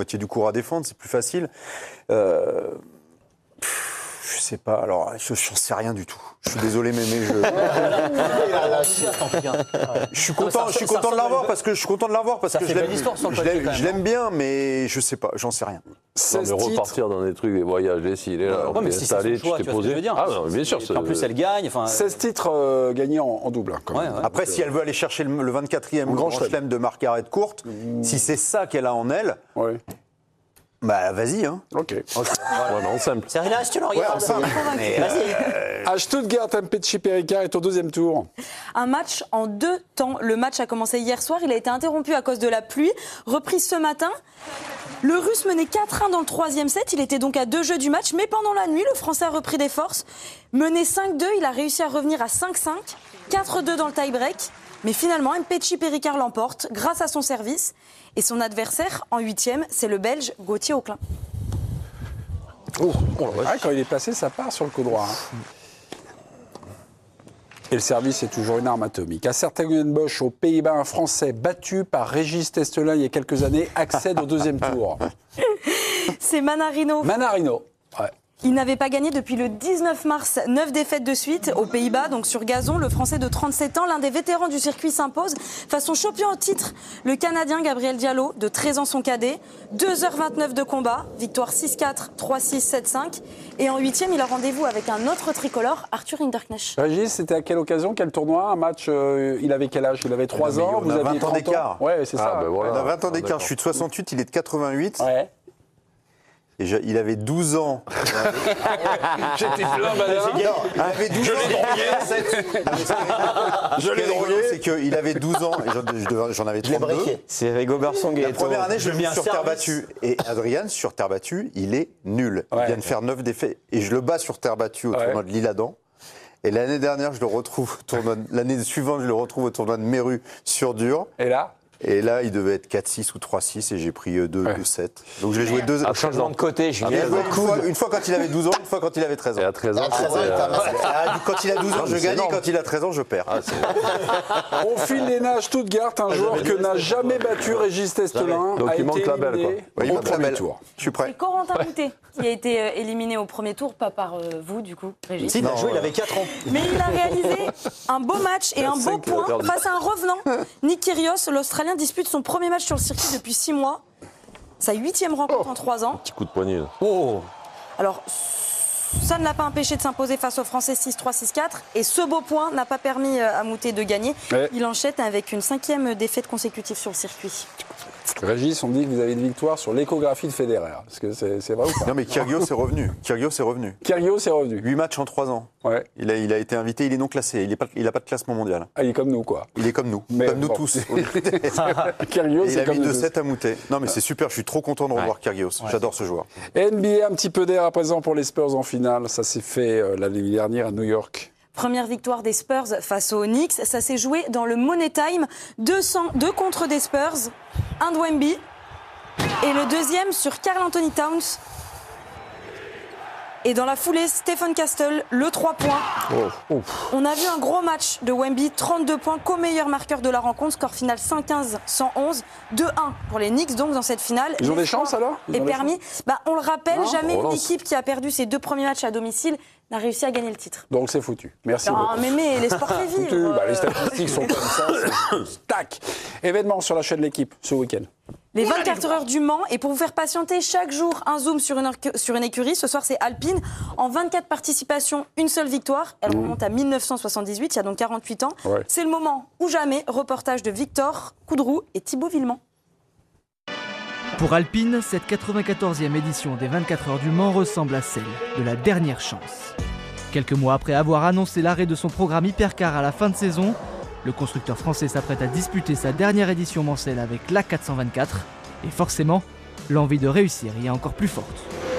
moitié du cours à défendre, c'est plus facile. Je sais pas, alors je n'en sais rien du tout. Je suis désolé, mais je suis content de la revoir parce que je l'aime bien, mais je sais pas, j'en sais rien. Non, mais repartir dans des trucs, des voyages, des ci, là, mais si c'est son choix, tu vois ce que je veux dire. Ah non, bien sûr. En plus, elle gagne. 16 titres gagnés en double. Quand même. Après, si elle veut aller chercher le 24e Grand Chelem de Margaret Court, si c'est ça qu'elle a en elle, bah vas-y. Hein. Ok. Ouais, non, simple. Serena, si tu le regardes, vas-y. À Stuttgart, Mpetshi Perricard est au deuxième tour. Un match en 2 temps. Le match a commencé hier soir, il a été interrompu à cause de la pluie. Reprise ce matin. Le Russe menait 4-1 dans le 3e set, il était donc à 2 jeux du match, mais pendant la nuit, le Français a repris des forces. Mené 5-2, il a réussi à revenir à 5-5, 4-2 dans le tie-break. Mais finalement, Mpetshi Perricard l'emporte grâce à son service. Et son adversaire, en 8e, c'est le Belge Gauthier Auclin. Quand il est placé, ça part sur le coup droit. Et le service est toujours une arme atomique. À Sertogenbosch, aux Pays-Bas, un Français battu par Régis Testelin il y a quelques années accède au deuxième tour. C'est Manarino. Manarino, Il n'avait pas gagné depuis le 19 mars, 9 défaites de suite aux Pays-Bas, donc sur gazon. Le Français de 37 ans, l'un des vétérans du circuit, s'impose face au champion en titre, le Canadien Gabriel Diallo, de 13 ans son cadet. 2h29 de combat, victoire 6-4, 3-6, 7-5. Et en 8e, il a rendez-vous avec un autre tricolore, Arthur Hinderknecht. Régis, c'était à quelle occasion, quel tournoi? Un match, il avait quel âge? Il avait 3 ans, vous aviez 20 ans d'écart. Ouais, c'est ça. Ben voilà. On a 20 ans d'écart, je suis de 68, il est de 88. Ouais. Et il avait 12 ans. J'étais là, madame. Il avait 12 ans. Je l'ai drogué. C'est qu'il avait 12 ans et j'en avais 32. C'est Rigobert Song. La première année, je l'ai mis sur terre battue. Et Adrian, sur terre battue, il est nul. Il vient de faire 9 défaites. Et je le bats sur terre battue au tournoi de l'Isle-Adam. Et l'année dernière, l'année suivante, je le retrouve au tournoi de Méru sur dur. Et là, il devait être 4-6 ou 3-6 et j'ai pris 2-7. Donc je l'ai joué 2 changement de côté, Julien. Une fois quand il avait 12 ans, une fois quand il avait 13 ans. Et à 13 ans, quand il a 12 ans, je gagne, et quand il a 13 ans, je perds. On file les nages Stuttgart, un joueur que n'a jamais battu Régis Testelin. Donc il manque la belle, quoi. Il manque la belle. Je suis prêt. C'est Corentin Moutet qui a été éliminé au premier tour, pas par vous du coup, Régis. Si, il a joué, il avait 4 ans. Mais il a réalisé un beau match et un beau point face à un revenant. Nick Kyrgios, l'Australien, dispute son premier match sur le circuit depuis 6 mois. Sa 8e rencontre en 3 ans. Petit coup de poignet. Là. Alors, ça ne l'a pas empêché de s'imposer face aux Français 6-3, 6-4. Et ce beau point n'a pas permis à Moutet de gagner. Il enchaîne avec une 5e défaite consécutive sur le circuit. Régis, on dit que vous avez une victoire sur l'échographie de Federer. Est-ce que c'est vrai ou pas? Non, mais Kyrgios est revenu. Kyrgios est revenu. 8 matchs en 3 ans. Ouais. Il a été invité, il est non classé. Il n'a pas de classement mondial. Ah, il est comme nous, quoi. Il est comme nous. Comme nous tous. Kyrgios, il a mis 2-7 à Moutet. Non, mais c'est super. Je suis trop content de revoir Kyrgios. J'adore ce joueur. NBA, un petit peu d'air à présent pour les Spurs en finale. Ça s'est fait l'année dernière à New York. Première victoire des Spurs face aux Knicks. Ça s'est joué dans le Money Time. 2 contre des Spurs, un de Wemby. Et le deuxième sur Karl Anthony Towns. Et dans la foulée, Stephen Castle, le 3 points. On a vu un gros match de Wemby, 32 points, co-meilleur marqueur de la rencontre. Score final 115-111, 2-1 pour les Knicks donc dans cette finale. Ils ont des chances alors? On le rappelle, jamais une équipe qui a perdu ses 2 premiers matchs à domicile n'a réussi à gagner le titre. Donc c'est foutu. Merci beaucoup. Mais les sports fait vivre. Les statistiques sont comme ça. Tac. Événement sur la chaîne de l'équipe ce week-end. Les 24 heures du Mans. Et pour vous faire patienter, chaque jour, un zoom sur une écurie. Ce soir, c'est Alpine. En 24 participations, une seule victoire. Elle remonte à 1978, il y a donc 48 ans. Ouais. C'est le moment ou jamais. Reportage de Victor Coudroux et Thibaut Villemont. Pour Alpine, cette 94e édition des 24 heures du Mans ressemble à celle de la dernière chance. Quelques mois après avoir annoncé l'arrêt de son programme Hypercar à la fin de saison, le constructeur français s'apprête à disputer sa dernière édition mancelle avec l'A424. Et forcément, l'envie de réussir y est encore plus forte.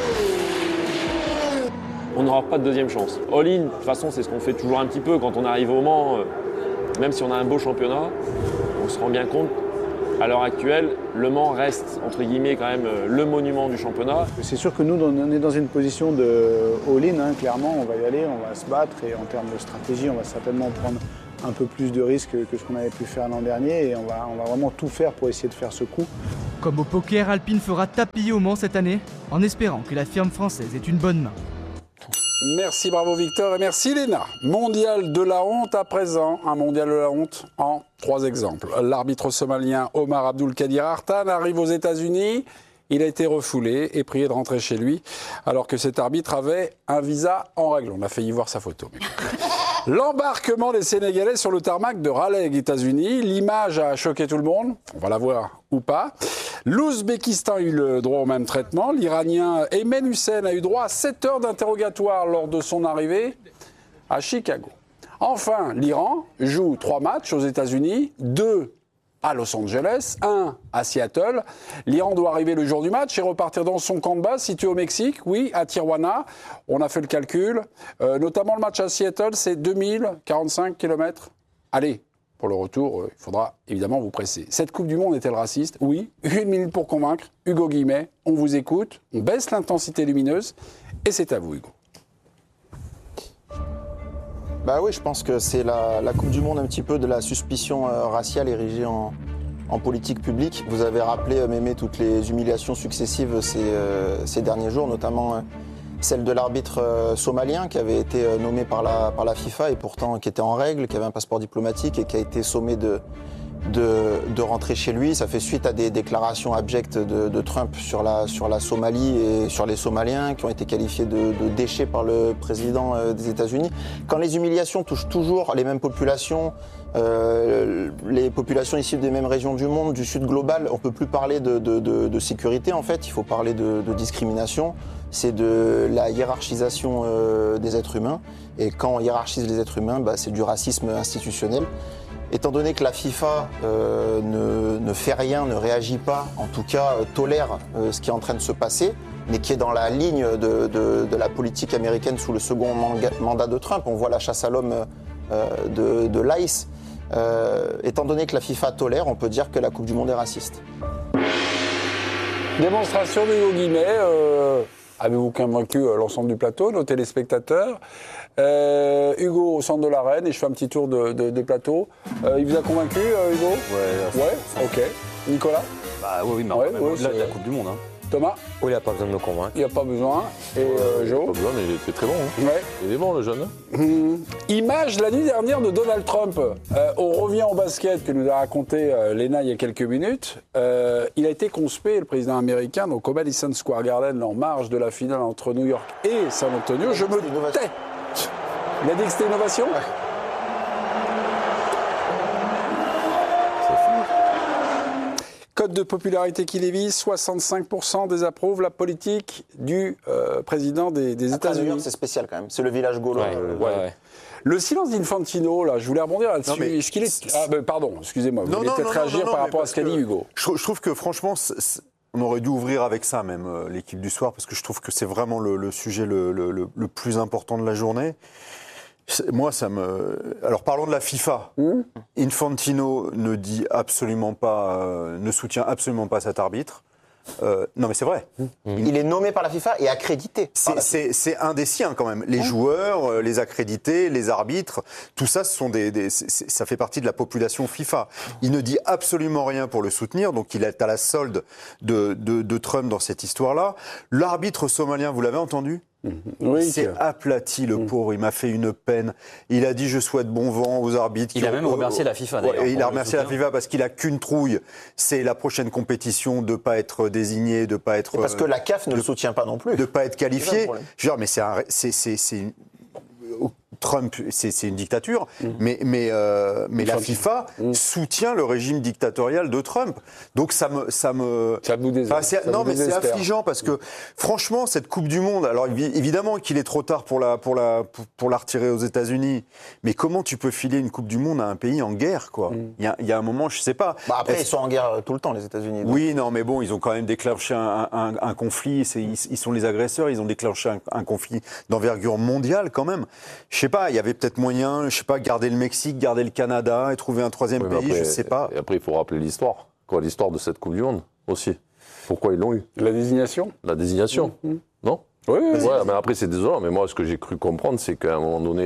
On n'aura pas de deuxième chance. All-in, de toute façon, c'est ce qu'on fait toujours un petit peu quand on arrive au Mans. Même si on a un beau championnat, on se rend bien compte, à l'heure actuelle, Le Mans reste, entre guillemets, quand même le monument du championnat. C'est sûr que nous, on est dans une position de all-in, clairement, on va y aller, on va se battre et en termes de stratégie, on va certainement prendre un peu plus de risques que ce qu'on avait pu faire l'an dernier et on va vraiment tout faire pour essayer de faire ce coup. Comme au poker, Alpine fera tapis au Mans cette année, en espérant que la firme française ait une bonne main. Merci, bravo Victor et merci Léna. Mondial de la honte à présent, un mondial de la honte en 3 exemples. L'arbitre somalien Omar Abdulkadir Artan arrive aux États-Unis. Il a été refoulé et prié de rentrer chez lui, alors que cet arbitre avait un visa en règle. On a failli voir sa photo. L'embarquement des Sénégalais sur le tarmac de Raleigh, États-Unis. L'image a choqué tout le monde. On va la voir ou pas. L'Ouzbékistan a eu le droit au même traitement. L'Iranien Ayman Hussein a eu droit à 7 heures d'interrogatoire lors de son arrivée à Chicago. Enfin, l'Iran joue 3 matchs aux États-Unis, 2 à Los Angeles, 1 à Seattle. L'Iran doit arriver le jour du match et repartir dans son camp de base situé au Mexique, oui, à Tijuana. On a fait le calcul. Notamment le match à Seattle, c'est 2045 km. Allez, pour le retour, il faudra évidemment vous presser. Cette Coupe du Monde est-elle raciste? Oui. 1 minute pour convaincre. Hugo Guillemet, on vous écoute. On baisse l'intensité lumineuse. Et c'est à vous, Hugo. Bah oui, je pense que c'est la Coupe du Monde un petit peu de la suspicion raciale érigée en politique publique. Vous avez rappelé, Mémé, toutes les humiliations successives ces derniers jours, notamment celle de l'arbitre somalien qui avait été nommé par la FIFA et pourtant qui était en règle, qui avait un passeport diplomatique et qui a été sommé de rentrer chez lui. Ça fait suite à des déclarations abjectes de Trump sur la Somalie et sur les Somaliens qui ont été qualifiés de déchets par le président des États-Unis. Quand les humiliations touchent toujours les mêmes populations, les populations issues des mêmes régions du monde, du Sud global, on ne peut plus parler de sécurité en fait, il faut parler de discrimination. C'est de la hiérarchisation des êtres humains. Et quand on hiérarchise les êtres humains, c'est du racisme institutionnel. Étant donné que la FIFA ne fait rien, ne réagit pas, en tout cas tolère ce qui est en train de se passer, mais qui est dans la ligne de la politique américaine sous le second mandat de Trump, on voit la chasse à l'homme de l'ICE. Étant donné que la FIFA tolère, on peut dire que la Coupe du Monde est raciste. Démonstration d'Hugo Guillemet. Avez-vous convaincu l'ensemble du plateau, nos téléspectateurs? Hugo au centre de l'arène et je fais un petit tour de plateau. Il vous a convaincu, Hugo? Ouais, ok. Nicolas? Oui, mais au-delà de la Coupe du Monde. Hein. Thomas? Oui, il n'a pas besoin de me convaincre. Il n'y a pas besoin. Et Jo? Pas besoin, mais il était très bon. Hein. Ouais. Il est bon, le jeune. Image la nuit dernière de Donald Trump. On revient au basket que nous a raconté Léna il y a quelques minutes. Il a été conspué, le président américain, donc au Madison Square Garden, en marge de la finale entre New York et San Antonio. Je me tais. Il a dit que c'était innovation? Ouais. Code de popularité qui dévise, 65% désapprouvent la politique du président des États-Unis. C'est spécial quand même, c'est le village gaulois. Ouais. Le silence d'Infantino, là, je voulais rebondir là-dessus. Est-ce qu'il est... pardon, excusez-moi, vous voulez peut-être réagir par rapport à ce qu'a dit Hugo. Je trouve que franchement, on aurait dû ouvrir avec ça même, l'équipe du soir, parce que je trouve que c'est vraiment le sujet le plus important de la journée. Moi, Alors, parlons de la FIFA. Infantino ne dit absolument pas, ne soutient absolument pas cet arbitre. Non, mais c'est vrai. Il est nommé par la FIFA et accrédité. C'est un des siens quand même. Les joueurs, les accrédités, les arbitres, tout ça, ça fait partie de la population FIFA. Il ne dit absolument rien pour le soutenir, donc il est à la solde de Trump dans cette histoire-là. L'arbitre somalien, vous l'avez entendu ? Oui, il s'est aplati, le pauvre, il m'a fait une peine. Il a dit je souhaite bon vent aux arbitres. Il a même remercié la FIFA d'ailleurs. Il a remercié la FIFA parce qu'il a qu'une trouille, c'est la prochaine compétition de pas être désigné, de pas être. Et parce que la CAF ne le soutient pas non plus. De pas être qualifié. Je veux dire, mais c'est Trump, c'est une dictature, mais la FIFA soutient le régime dictatorial de Trump. Donc ça me c'est affligeant parce que franchement cette Coupe du Monde, alors évidemment qu'il est trop tard pour la retirer aux États-Unis, mais comment tu peux filer une Coupe du Monde à un pays en guerre quoi? Il y a un moment, je sais pas. Après ils sont en guerre tout le temps les États-Unis. Donc. Oui, non, mais bon, ils ont quand même déclenché un conflit. Ils sont les agresseurs. Ils ont déclenché un conflit d'envergure mondiale quand même. Je sais pas, il y avait peut-être moyen, je sais pas, garder le Mexique, garder le Canada et trouver un troisième pays, après, je sais pas. Et après, il faut rappeler l'histoire. L'histoire de cette Coupe du Monde aussi. Pourquoi ils l'ont eu? La désignation? La désignation, non? Oui. Ouais, mais après, c'est désolant. Mais moi, ce que j'ai cru comprendre, c'est qu'à un moment donné,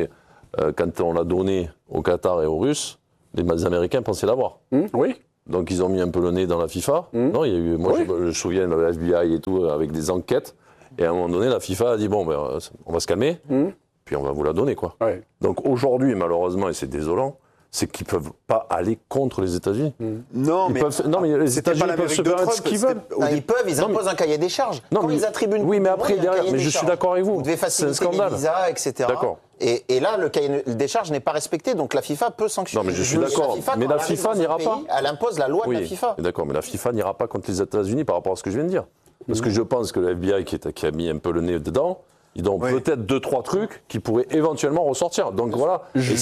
quand on l'a donné au Qatar et aux Russes, les Américains pensaient l'avoir. Oui. Donc ils ont mis un peu le nez dans la FIFA. Non, il y a eu, moi je me souviens, le FBI et tout, avec des enquêtes. Et à un moment donné, la FIFA a dit, bon, ben, on va se calmer, puis on va vous la donner, quoi. Ouais. Donc aujourd'hui, malheureusement, et c'est désolant, c'est qu'ils ne peuvent pas aller contre les États-Unis. Non, mais les États-Unis peuvent se permettre ce qu'ils veulent. Ils peuvent, ils imposent un cahier des charges. Quand ils attribuent une oui, mais après, il y a un cahier mais des je suis charges. d'accord avec vous. Vous devez C'est un faciliter les scandale. visas, etc. D'accord. Et là, le cahier des charges n'est pas respecté, donc la FIFA peut sanctionner. Non, mais je suis d'accord. Mais la FIFA n'ira pas. Elle impose la loi de la FIFA. D'accord, mais la FIFA n'ira pas contre les États-Unis par rapport à ce que je viens de dire. Parce que je pense que le FBI qui a mis un peu le nez dedans, ils ont peut-être 2-3 trucs qui pourraient éventuellement ressortir. Donc voilà, et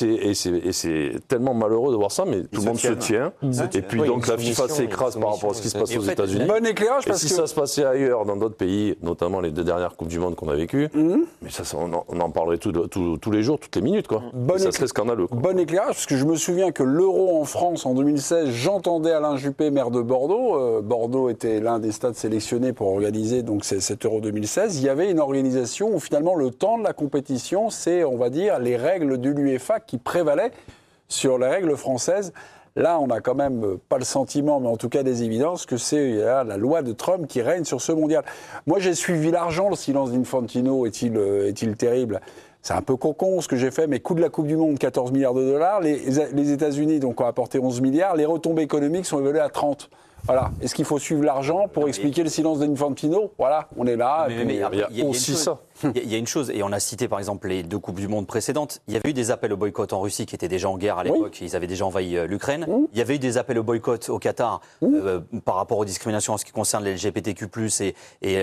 c'est tellement malheureux de voir ça, mais tout le monde se tient. Et puis donc la FIFA s'écrase par rapport à ce qui se passe aux États-Unis. Bon éclairage, et parce si que ça se passait ailleurs, dans d'autres pays, notamment les 2 dernières Coupes du Monde qu'on a vécues, mais ça, on en parlerait tous les jours, toutes les minutes, quoi. Ça serait scandaleux, quoi. Bon éclairage, parce que je me souviens que l'Euro en France en 2016, j'entendais Alain Juppé, maire de Bordeaux. Bordeaux était l'un des stades sélectionnés pour organiser donc cet Euro 2016. Il y avait une organisation où finalement le temps de la compétition, c'est, on va dire, les règles de l'UEFA qui prévalaient sur les règles françaises. Là, on n'a quand même pas le sentiment, mais en tout cas des évidences, que c'est la loi de Trump qui règne sur ce mondial. Moi, j'ai suivi l'argent, le silence d'Infantino est-il terrible ? C'est un peu cocon ce que j'ai fait, mais coût de la Coupe du Monde, 14 milliards de dollars. Les États-Unis donc, ont apporté 11 milliards. Les retombées économiques sont évaluées à 30. Voilà. Est-ce qu'il faut suivre l'argent pour expliquer le silence d'Infantino ? Voilà, on est là. Mais il y a aussi ça. Il y a une chose, et on a cité par exemple les 2 Coupes du Monde précédentes. Il y avait eu des appels au boycott en Russie qui étaient déjà en guerre à l'époque. Ils avaient déjà envahi l'Ukraine. Il y avait eu des appels au boycott au Qatar par rapport aux discriminations en ce qui concerne les LGBTQ+, et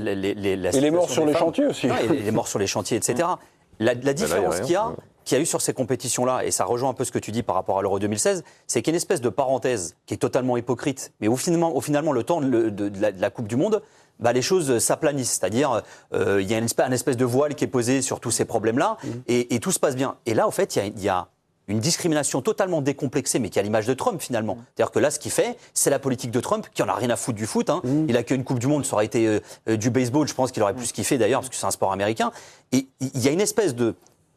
les morts sur les chantiers aussi. Et les morts sur les chantiers, etc. La différence qu'il y a eu sur ces compétitions-là, et ça rejoint un peu ce que tu dis par rapport à l'Euro 2016, c'est qu'il y a une espèce de parenthèse qui est totalement hypocrite, mais finalement le temps de la Coupe du Monde, les choses s'aplanissent. C'est-à-dire, il y a un espèce de voile qui est posé sur tous ces problèmes-là, et tout se passe bien. Et là, au fait, il y a une discrimination totalement décomplexée, mais qui a l'image de Trump, finalement. C'est-à-dire que là, ce qu'il fait, c'est la politique de Trump, qui en a rien à foutre du foot. Il a qu'une Coupe du Monde, ça aurait été du baseball, je pense qu'il aurait plus kiffé d'ailleurs, parce que c'est un sport américain. Et il y a une espèce de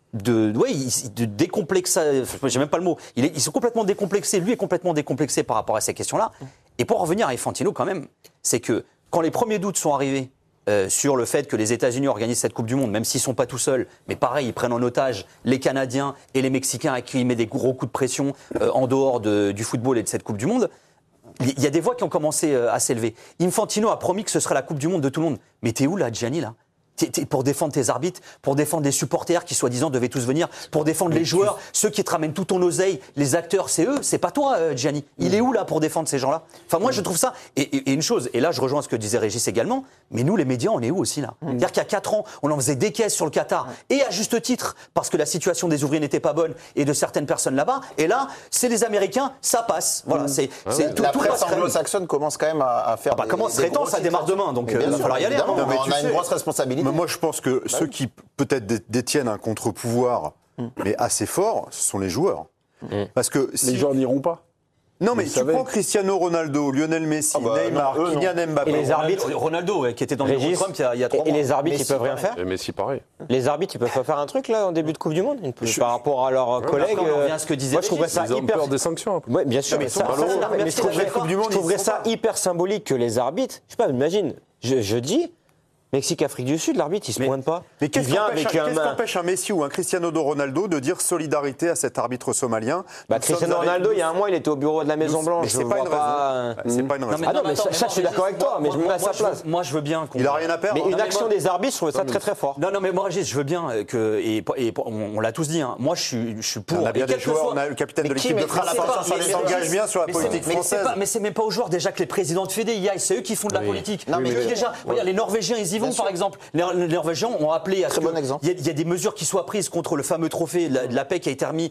décomplexé, j'ai même pas le mot, ils sont complètement décomplexés, lui est complètement décomplexé par rapport à ces questions-là. Et pour revenir à Infantino quand même, c'est que quand les premiers doutes sont arrivés sur le fait que les États-Unis organisent cette Coupe du Monde, même s'ils ne sont pas tout seuls, mais pareil, ils prennent en otage les Canadiens et les Mexicains à qui ils mettent des gros coups de pression en dehors du football et de cette Coupe du Monde, il y a des voix qui ont commencé à s'élever. Infantino a promis que ce serait la Coupe du Monde de tout le monde. Mais t'es où là, Gianni, là ? Pour défendre tes arbitres, pour défendre les supporters qui soi-disant devaient tous venir, pour défendre les joueurs, ceux qui te ramènent tout ton oseille, les acteurs, c'est eux, c'est pas toi, Gianni. Il est où là pour défendre ces gens-là ? Enfin moi je trouve ça, et une chose, et là je rejoins ce que disait Régis également, mais nous les médias on est où aussi là ? C'est-à-dire qu'il y a 4 ans, on en faisait des caisses sur le Qatar, et à juste titre, parce que la situation des ouvriers n'était pas bonne, et de certaines personnes là-bas, et là c'est les Américains, ça passe. Voilà, la presse anglo-saxonne commence quand même à faire comment se rétend, ça démarre demain, donc il va falloir y aller. On a une grosse responsabilité. Mais moi, je pense que ceux qui peut-être détiennent un contre-pouvoir, mais assez fort, ce sont les joueurs. Parce que les joueurs n'iront pas. Non, mais tu prends Cristiano Ronaldo, Lionel Messi, Neymar, Kylian Mbappé. Et les arbitres, Ronaldo, qui était dans le bureau Trump il y a 3 mois. Et les arbitres, ils peuvent rien faire ? Et Messi, pareil. Les arbitres, ils peuvent pas faire un truc, là, en début de Coupe du Monde par rapport à leurs collègues. Moi, je trouverais ça Ils ont peur des sanctions. Oui, bien sûr. Mais je trouverais ça hyper symbolique que les arbitres... Je sais pas, imagine, je dis... Mexique-Afrique du Sud, l'arbitre, il se pointe pas. Mais qu'est-ce qu'empêche un Messi ou un Cristiano Ronaldo de dire solidarité à cet arbitre somalien ? Cristiano Ronaldo, il y a un mois, il était au bureau de la Maison-Blanche. Mais c'est pas une raison. C'est pas une raison. Ah non, mais ça, je suis d'accord avec toi, mais je me mets à sa place. Moi, je veux bien qu'on... Il a rien à perdre. Mais une action des arbitres, je trouve ça très très fort. Non, mais moi, Régis, je veux bien que... Et on l'a tous dit, moi, je suis pour... On a bien des joueurs, on a le capitaine de l'équipe de France, ça s'engage bien sur la politique française. Mais c'est même pas aux joueurs déjà que les présidents de Fédé y aillent, c'est eux qui font de la politique. Déjà, regarde, les Norvégiens, ils y vont, par exemple. Les Norvégiens ont appelé à ce qu'il y a des mesures qui soient prises contre le fameux trophée de la paix qui a été remis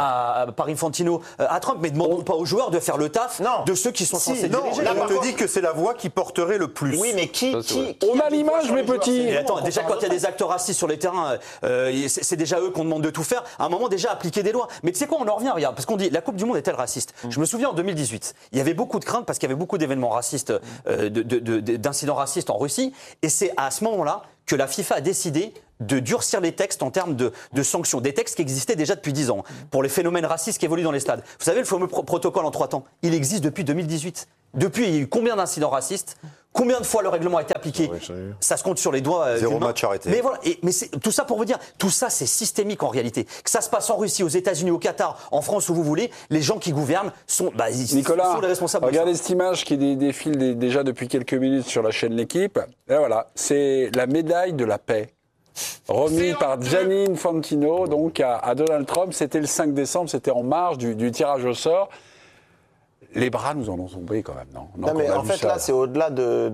par Infantino à Trump, mais ne demandons pas aux joueurs de faire le taf de ceux qui sont censés diriger. Là, on te dit que c'est la voix qui porterait le plus. Oui, mais qui on a l'image, mes petits. Et attends, déjà quand il y a des acteurs racistes sur les terrains, c'est déjà eux qu'on demande de tout faire. À un moment déjà appliquer des lois. Mais tu sais quoi, on en revient, regarde, parce qu'on dit la Coupe du Monde est-elle raciste ? Je me souviens en 2018, il y avait beaucoup de craintes parce qu'il y avait beaucoup d'événements racistes, d'incidents racistes en Russie, et c'est à ce moment-là que la FIFA a décidé de durcir les textes en termes de sanctions. Des textes qui existaient déjà depuis 10 ans pour les phénomènes racistes qui évoluent dans les stades. Vous savez, le fameux protocole en 3 temps, il existe depuis 2018. Depuis, il y a eu combien d'incidents racistes? Combien de fois le règlement a été appliqué? Ça se compte sur les doigts. 0 match arrêté. Mais voilà, mais tout ça pour vous dire, tout ça c'est systémique en réalité. Que ça se passe en Russie, aux États-Unis, au Qatar, en France, où vous voulez, les gens qui gouvernent sont, Nicolas, sont les responsables. Regardez cette image qui défile déjà depuis quelques minutes sur la chaîne L'Équipe. Et voilà, c'est la médaille de la paix. Remis par Gianni Infantino donc à Donald Trump. C'était le 5 décembre, c'était en marge du tirage au sort. Les bras nous en ont tombé quand même, non? Non mais en fait là c'est au-delà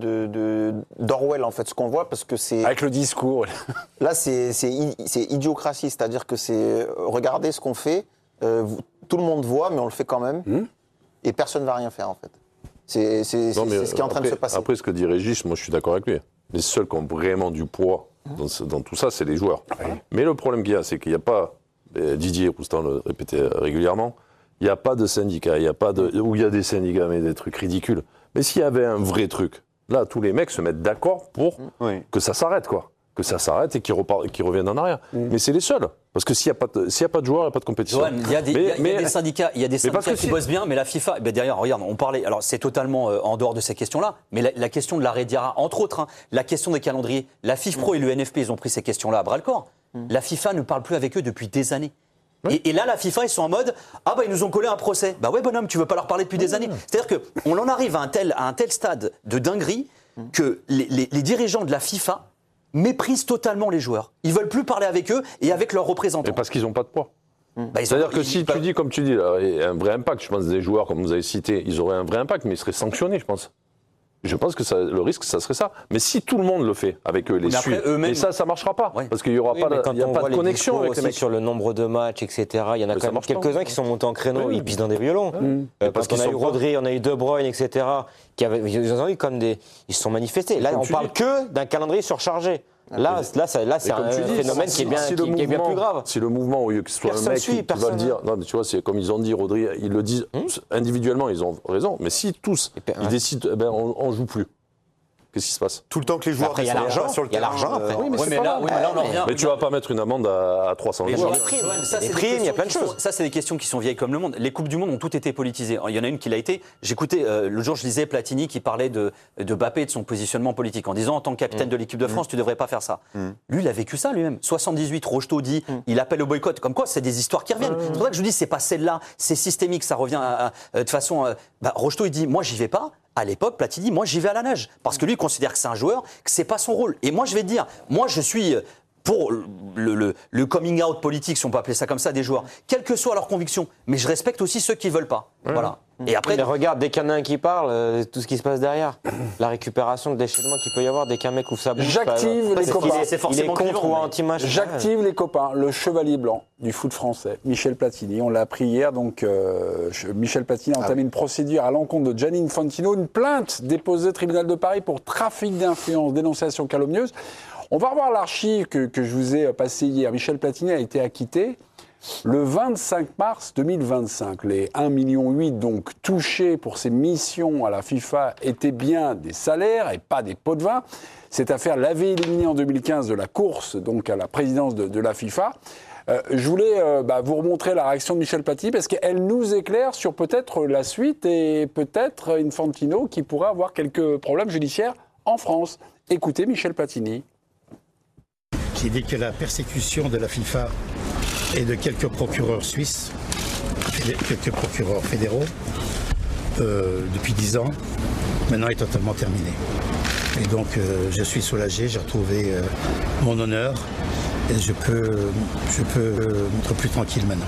d'Orwell en fait ce qu'on voit parce que c'est... Avec le discours. Là c'est idiocratie, c'est-à-dire que c'est regardez ce qu'on fait, tout le monde voit mais on le fait quand même et personne ne va rien faire en fait. C'est ce qui est en train de se passer. Après ce que dit Régis, moi je suis d'accord avec lui. Les seuls qui ont vraiment du poids dans tout ça, c'est les joueurs. Oui. Mais le problème qu'il y a, c'est qu'il n'y a pas, Didier Roustan le répétait régulièrement, il n'y a pas de syndicat, où il y a des syndicats, mais des trucs ridicules. Mais s'il y avait un vrai truc, là, tous les mecs se mettent d'accord pour que ça s'arrête, quoi. Que ça s'arrête et qu'ils reviennent en arrière. Mais c'est les seuls. Parce que s'il n'y a pas de joueurs, il n'y a pas de compétition. Il y a des syndicats, qui bossent bien, mais la FIFA, derrière, regarde, on parlait, alors c'est totalement en dehors de ces questions-là, mais la question de l'arrêt Diarra, entre autres, la question des calendriers, la FIFPro et l'UNFP, ils ont pris ces questions-là à bras-le-corps. La FIFA ne parle plus avec eux depuis des années. Oui. Et là, la FIFA, ils sont en mode ils nous ont collé un procès. Bah ouais, bonhomme, tu veux pas leur parler depuis des années. C'est-à-dire qu'on en arrive à un tel stade de dinguerie que les dirigeants de la FIFA méprisent totalement les joueurs. Ils veulent plus parler avec eux et avec leurs représentants. Et parce qu'ils n'ont pas de poids. C'est-à-dire que si tu dis, comme tu dis, là, un vrai impact, je pense des joueurs, comme vous avez cité, ils auraient un vrai impact, mais ils seraient sanctionnés, je pense. Je pense que le risque, ça serait ça. Mais si tout le monde le fait avec eux, les suit, et ça ne marchera pas. Ouais. Parce qu'il n'y aura pas de connexion avec les mecs. Sur le nombre de matchs, etc., il y en a quand même quelques-uns qui sont montés en créneau, ils pissent dans des violons. Parce qu'on a eu Rodri, on a eu De Bruyne, etc., ils ont eu comme ils se sont manifestés. Là, on ne parle que d'un calendrier surchargé. Là, c'est un phénomène qui est bien plus grave. Si le mouvement, au lieu que ce soit un mec qui va le dire, non, mais tu vois, c'est comme ils ont dit, Rodri, ils le disent individuellement, ils ont raison. Mais si tous, ils décident, on joue plus. Qu'est-ce qui se passe? Tout le temps que les joueurs il y a l'argent sur le terrain. Il y a l'argent après. Oui, mais là, on en revient. Mais tu vas pas mettre une amende à 300 joueurs. Les primes, il y a plein de choses. Ça, c'est des questions qui sont vieilles comme le monde. Les Coupes du Monde ont toutes été politisées. Il y en a une qui l'a été. J'écoutais, le jour, je lisais Platini qui parlait de Mbappé et de son positionnement politique en disant, en tant que capitaine de l'équipe de France, tu devrais pas faire ça. Lui, il a vécu ça lui-même. 78, Rocheteau dit, il appelle au boycott. Comme quoi, c'est des histoires qui reviennent. C'est pour ça que je vous dis, c'est pas celle-là, c'est systémique, ça revient de façon. Rocheteau, il dit, moi, j'y vais pas. À l'époque, Platini, moi j'y vais à la nage. Parce que lui, il considère que c'est un joueur, que c'est pas son rôle. Et moi, je vais te dire, moi je suis pour le coming out politique, si on peut appeler ça comme ça, des joueurs, quelles que soient leurs convictions. Mais je respecte aussi ceux qui veulent pas. Voilà. Et après, mais regarde, dès qu'il y en a un qui parle, tout ce qui se passe derrière, la récupération, le déchaînement qu'il peut y avoir dès qu'un mec ouvre sa bouche. J'active les copains. Il est contre ou anti-match. J'active les copains. Le chevalier blanc du foot français, Michel Platini. On l'a appris hier. Donc, Michel Platini a entamé une procédure à l'encontre de Gianni Infantino, une plainte déposée au tribunal de Paris pour trafic d'influence, dénonciation calomnieuse. On va revoir l'archive que je vous ai passée hier. Michel Platini a été acquitté le 25 mars 2025. Les 1,8 million donc touchés pour ses missions à la FIFA étaient bien des salaires et pas des pots de vin. Cette affaire l'avait éliminé en 2015 de la course donc à la présidence de la FIFA. Je voulais vous remontrer la réaction de Michel Platini parce qu'elle nous éclaire sur peut-être la suite et peut-être Infantino qui pourrait avoir quelques problèmes judiciaires en France. Écoutez Michel Platini. J'ai dit que la persécution de la FIFA et de quelques procureurs suisses, quelques procureurs fédéraux, depuis 10 ans, maintenant est totalement terminée. Et donc je suis soulagé, j'ai retrouvé mon honneur et je peux être plus tranquille maintenant.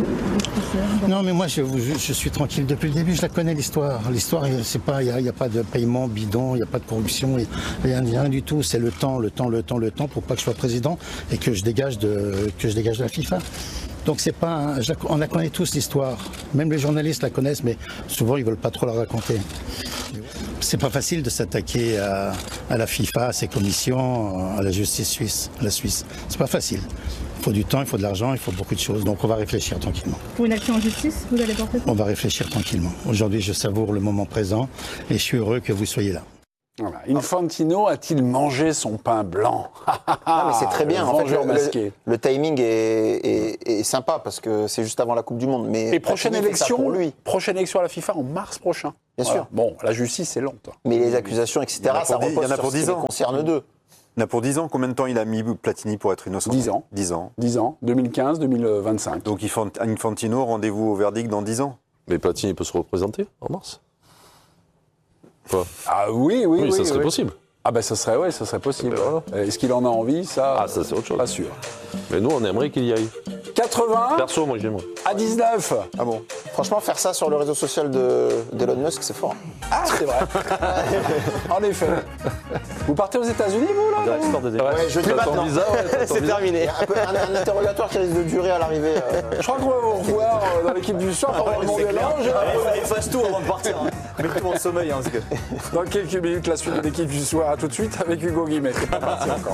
Non mais moi je suis tranquille depuis le début, je la connais l'histoire. L'histoire, c'est pas, il n'y a pas de paiement bidon, il n'y a pas de corruption, rien du tout. C'est le temps pour pas que je sois président et que je dégage de la FIFA. Donc c'est pas, on la connaît tous l'histoire. Même les journalistes la connaissent, mais souvent ils veulent pas trop la raconter. C'est pas facile de s'attaquer à la FIFA, à ses commissions, à la justice suisse, à la Suisse. C'est pas facile. Il faut du temps, il faut de l'argent, il faut beaucoup de choses. Donc on va réfléchir tranquillement. Pour une action en justice, vous allez porter quoi ? On va réfléchir tranquillement. Aujourd'hui, je savoure le moment présent et je suis heureux que vous soyez là. Voilà. Infantino a-t-il mangé son pain blanc? Non, mais c'est très bien. En fait, masqué. le timing est sympa parce que c'est juste avant la Coupe du Monde. Mais et prochaine élection à la FIFA en mars prochain. Bien sûr. Bon, la justice est lente. Mais les accusations, etc., ça repose sur ce qui les concerne d'eux. Il y en a pour 10 ans. Combien de temps il a mis Platini pour être innocent? 10 ans. 10 ans. 10 ans. 2015-2025. Donc Infantino, rendez-vous au verdict dans 10 ans. Mais Platini peut se représenter en mars? Quoi? Ah oui, ça serait possible. Ah ben ça serait possible. Voilà. Est-ce qu'il en a envie? Ça c'est autre chose. Pas sûr. Mais nous, on aimerait qu'il y aille. 80 Perso, moi j'aimerais. À 19. Ah bon? Franchement, faire ça sur le réseau social d'Elon Musk, c'est fort. Ah, c'est vrai. En effet. Vous partez aux États-Unis, vous, là? Ouais, je dis maintenant. C'est terminé. Il y a un interrogatoire qui risque de durer à l'arrivée. Je crois qu'on va vous revoir dans l'équipe du soir pendant le mondial. Efface tout avant de partir. Mets tout en sommeil. Dans quelques minutes, la suite de l'équipe du soir. À tout de suite avec Hugo Guimet. C'est pas parti encore.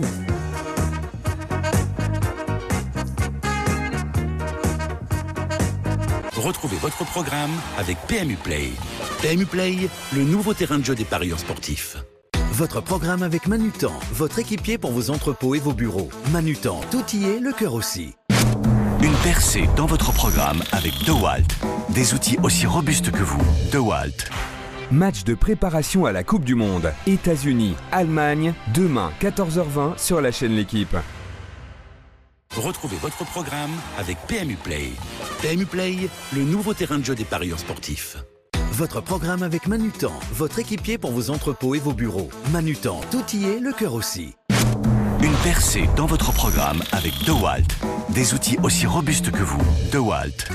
Retrouvez votre programme avec PMU Play. PMU Play, le nouveau terrain de jeu des parieurs sportifs. Votre programme avec Manutan, votre équipier pour vos entrepôts et vos bureaux. Manutan, tout y est, le cœur aussi. Une percée dans votre programme avec DeWalt. Des outils aussi robustes que vous. DeWalt. Match de préparation à la Coupe du Monde. États-Unis, Allemagne, demain 14h20 sur la chaîne L'Équipe. Retrouvez votre programme avec PMU Play. PMU Play, le nouveau terrain de jeu des parieurs sportifs. Votre programme avec Manutan, votre équipier pour vos entrepôts et vos bureaux. Manutan, tout y est, le cœur aussi. Une percée dans votre programme avec DeWalt. Des outils aussi robustes que vous. DeWalt.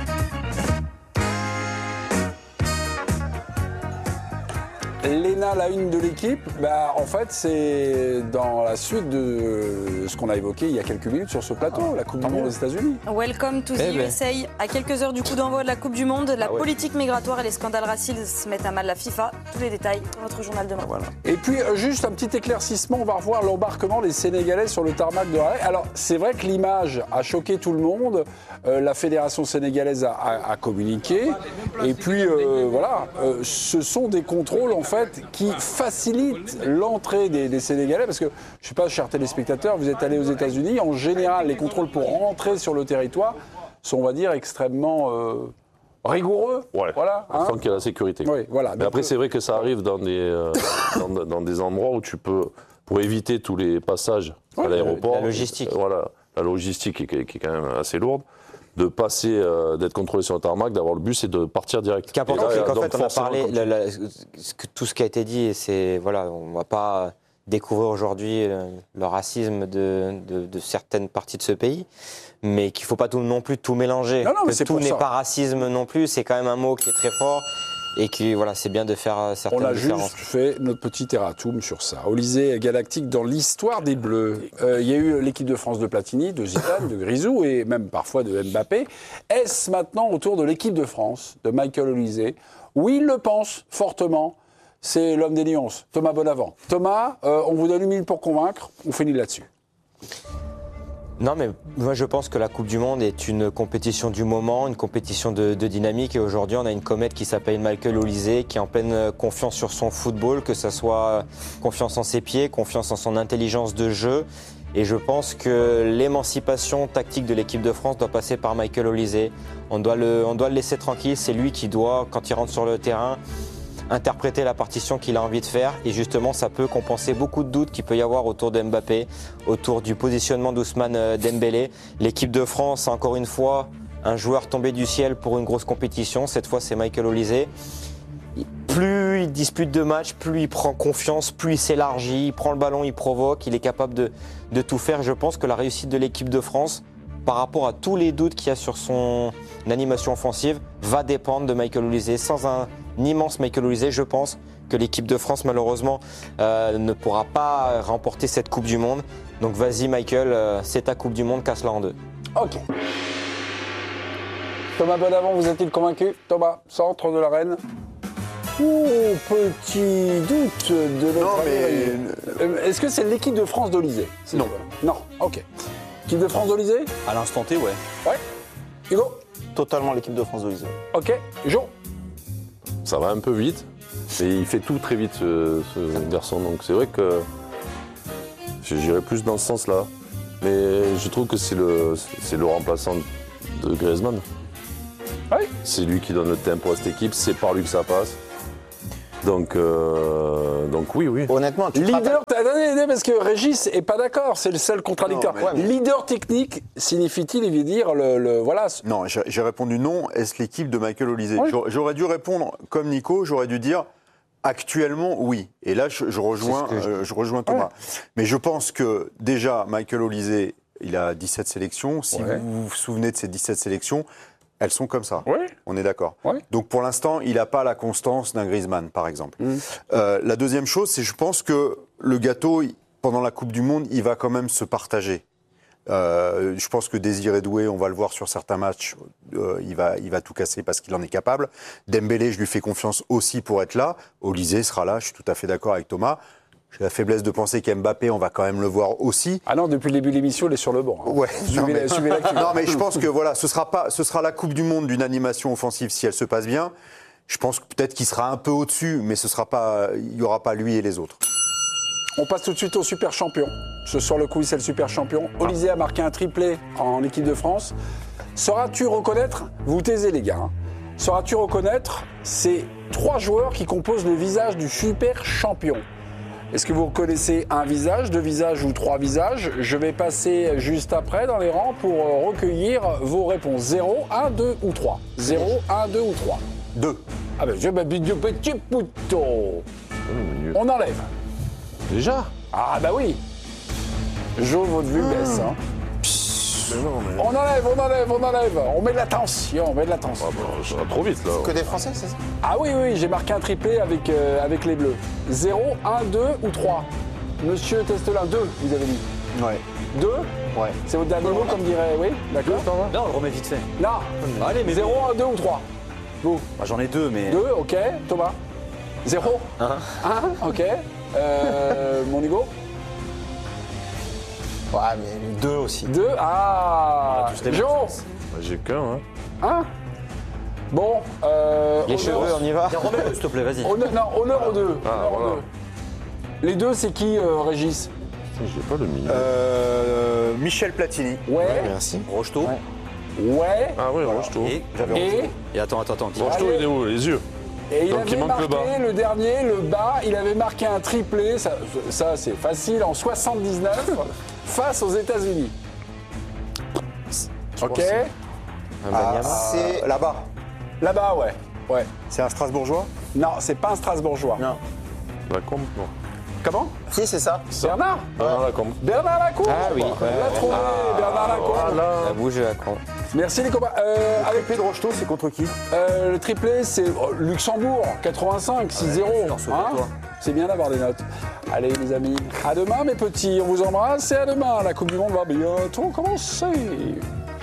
Léna, la une de l'équipe, en fait, c'est dans la suite de ce qu'on a évoqué il y a quelques minutes sur ce plateau, la Coupe du Monde aux États-Unis. Welcome to the USA. À quelques heures du coup d'envoi de la Coupe du Monde, la politique migratoire et les scandales racistes mettent à mal la FIFA. Tous les détails dans votre journal demain. Voilà. Et puis, juste un petit éclaircissement, on va revoir l'embarquement des Sénégalais sur le tarmac de Raleigh. Alors, c'est vrai que l'image a choqué tout le monde. La fédération sénégalaise a communiqué. Et puis, ce sont des contrôles, en fait, qui facilitent l'entrée des Sénégalais. Parce que, je ne sais pas, chers téléspectateurs, vous êtes allés aux États-Unis. En général, les contrôles pour rentrer sur le territoire sont, on va dire, extrêmement rigoureux. Ouais. Voilà, sans qu'il y ait la sécurité. Oui, voilà. Mais après, c'est vrai que ça arrive dans des endroits où tu peux, pour éviter tous les passages à l'aéroport. La logistique. La logistique qui est quand même assez lourde. De passer, d'être contrôlé sur le tarmac, d'avoir le bus et de partir direct. Ce qui est important, c'est qu'en fait, on a parlé, tout ce qui a été dit, c'est, on ne va pas découvrir aujourd'hui le racisme de certaines parties de ce pays, mais qu'il ne faut pas non plus tout mélanger. Non, mais que tout n'est pas racisme non plus, c'est quand même un mot qui est très fort. Et que c'est bien de faire certaines différences. On a juste fait notre petit erratum sur ça. Olysée galactique dans l'histoire des Bleus. Il y a eu l'équipe de France de Platini, de Zidane, de Grisou et même parfois de Mbappé. Est-ce maintenant autour de l'équipe de France, de Michael Olysée? Oui, il le pense fortement. C'est l'homme des nuances, Thomas Bonavent. Thomas, on vous donne 1 minute pour convaincre. On finit là-dessus. Non, mais moi je pense que la Coupe du Monde est une compétition du moment, une compétition de dynamique. Et aujourd'hui, on a une comète qui s'appelle Michael Olysée, qui est en pleine confiance sur son football, que ce soit confiance en ses pieds, confiance en son intelligence de jeu. Et je pense que l'émancipation tactique de l'équipe de France doit passer par Michael Olysée. On doit le laisser tranquille. C'est lui qui doit, quand il rentre sur le terrain, interpréter la partition qu'il a envie de faire, et justement ça peut compenser beaucoup de doutes qu'il peut y avoir autour de Mbappé, autour du positionnement d'Ousmane Dembélé. L'équipe de France, encore une fois, un joueur tombé du ciel pour une grosse compétition, cette fois c'est Michael Olysée. Plus il dispute de matchs, plus il prend confiance, plus il s'élargit, il prend le ballon, il provoque, il est capable de tout faire. Je pense que la réussite de l'équipe de France, par rapport à tous les doutes qu'il y a sur son animation offensive, va dépendre de Michael Olysée. Sans un immense Michael Olysée, je pense que l'équipe de France, malheureusement, ne pourra pas remporter cette Coupe du Monde. Donc vas-y Michael, c'est ta Coupe du Monde, casse-la en deux. Ok. Thomas Bonavent, vous êtes-il convaincu? Thomas, centre de l'arène. Oh, petit doute de notre ami. Est-ce que c'est l'équipe de France d'Olysée? Non. Non, ok. L'équipe de France d'Olysée? À l'instant T, ouais. Ouais. Hugo? Totalement l'équipe de France d'Olysée. Ok. Jo? Ça va un peu vite, Mais il fait tout très vite, ce garçon. Donc c'est vrai que j'irais plus dans ce sens-là. Mais je trouve que c'est le remplaçant de Griezmann. Oui. C'est lui qui donne le tempo à cette équipe, c'est par lui que ça passe. Donc oui. Honnêtement, leader, attendez, parce que Régis est pas d'accord, c'est le seul contradicteur. Non, mais... Leader technique signifie-t-il, il veut dire voilà. Non, j'ai répondu non. Est-ce l'équipe de Michael Olise? J'aurais dû répondre comme Nico, j'aurais dû dire actuellement oui. Et là, je rejoins Thomas. Ouais. Mais je pense que déjà, Michael Olise, il a 17 sélections. Si vous vous souvenez de ces 17 sélections, elles sont comme ça. Oui. On est d'accord. Oui. Donc pour l'instant, il n'a pas la constance d'un Griezmann, par exemple. La deuxième chose, c'est que je pense que le gâteau, pendant la Coupe du Monde, il va quand même se partager. Je pense que Désiré Doué, on va le voir sur certains matchs, il va tout casser parce qu'il en est capable. Dembélé, je lui fais confiance aussi pour être là. Olise sera là, je suis tout à fait d'accord avec Thomas. J'ai la faiblesse de penser qu'Mbappé, on va quand même le voir aussi. Ah non, depuis le début de l'émission, il est sur le banc. Hein. Ouais. Suivez l'actu. Non, mais je pense que voilà, ce sera la Coupe du Monde d'une animation offensive si elle se passe bien. Je pense que peut-être qu'il sera un peu au-dessus, mais il n'y aura pas lui et les autres. On passe tout de suite au super champion. Ce soir, le quiz, c'est le super champion. Olise a marqué un triplé en équipe de France. Sauras-tu reconnaître, vous taisez les gars, hein. Sauras-tu reconnaître ces 3 joueurs qui composent le visage du super champion? Est-ce que vous reconnaissez un visage, 2 visages ou 3 visages? Je vais passer juste après dans les rangs pour recueillir vos réponses. 0, 1, 2 ou 3. 0, 1, 2 ou 3. 2. Ah ben, petit pouton. On enlève. Déjà? Ah bah oui. Jo, votre vue baisse. Hein. On enlève. On met de la tension, Ah bah, ça va trop vite là. Que des Français, c'est ça? Ah oui, j'ai marqué un triplé avec les Bleus. 0, 1, 2 ou 3. Monsieur Testelin, 2, vous avez dit. Ouais. 2? Ouais. C'est votre dernier mot, comme dirait. Oui, d'accord. Non, on le remet vite fait. Là. Allez, mais 0, 1, 2 ou 3. Vous? Bah, j'en ai 2, mais. 2, ok. Thomas? 0? 1. 1, ok. Mon Hugo? Ouais, mais 2 aussi. 2, ah. Jo? J'ai qu'un, hein. 1? Bon, les cheveux, on y va. Remets-le, s'il te plaît, vas-y. Honneur aux 2. Ah, voilà. Les 2, c'est qui, Régis? J'ai pas le milieu. Michel Platini. Ouais. Merci. Rocheteau. Ouais. Ah oui, Rocheteau. Et attends. Rocheteau, il est où? Les yeux. Et il donc avait il manque marqué le bas. le dernier, le bas, il avait marqué un triplé, ça c'est facile, en 79, face aux États-Unis. Ok. C'est là-bas. Là-bas, ouais. C'est un Strasbourgeois? Non, c'est pas un Strasbourgeois. Non. Lacombe, non. Comment? Si, c'est ça. Bernard? Bernard Lacombe. Bernard Lacombe. Ah oui. On l'a trouvé, Bernard Lacombe. Ça bouge à con. Merci les copains. Avec triplé de Rocheteau, c'est contre qui? Le triplé, c'est Luxembourg, 85, 6-0. C'est bien d'avoir des notes. Allez les amis, à demain mes petits, on vous embrasse et à demain. La Coupe du Monde va bientôt commencer.